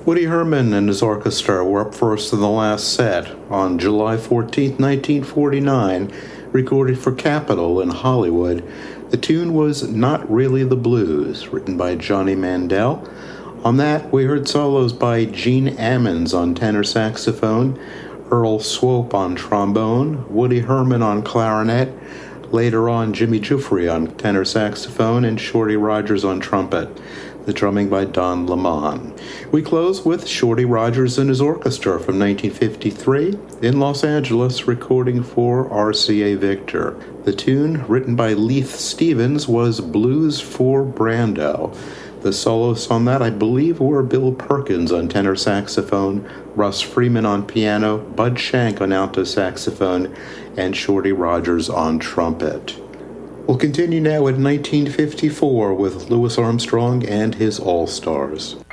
Woody Herman and his orchestra were up first in the last set on July 14, 1949, recorded for Capitol in Hollywood. The tune was Not Really the Blues, written by Johnny Mandel. On that, we heard solos by Gene Ammons on tenor saxophone, Earl Swope on trombone, Woody Herman on clarinet, later on Jimmy Giuffre on tenor saxophone, and Shorty Rogers on trumpet. The drumming by Don Lemon. We close with Shorty Rogers and his orchestra from 1953 in Los Angeles, recording for RCA Victor. The tune, written by Leith Stevens, was Blues for Brando. The soloists on that, I believe, were Bill Perkins on tenor saxophone, Russ Freeman on piano, Bud Shank on alto saxophone, and Shorty Rogers on trumpet. We'll continue now at 1954 with Louis Armstrong and his All-Stars.